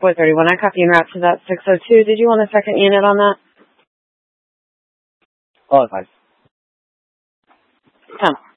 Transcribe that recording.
431. I copy and route to that 602. Did you want a second unit on that? Oh, nice. Come.